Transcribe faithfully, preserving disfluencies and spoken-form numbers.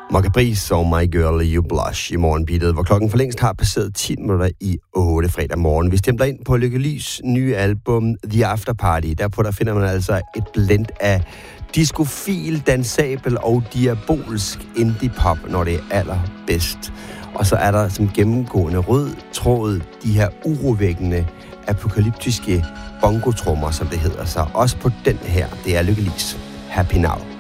Macabrice og My Girl You Blush i morgenbeatet, hvor klokken for længst har passeret ti minutter i otte fredag morgen. Vi stemmer ind på Lykke Lys nye album The After Party. Derpå der finder man altså et blend af discofil, dansabel og diabolsk indie-pop, når det er allerbedst. Og så er der som gennemgående rød tråd de her urovækkende, apokalyptiske bongotrummer, som det hedder. Så også på den her, det er Lykke Lys Happy Now.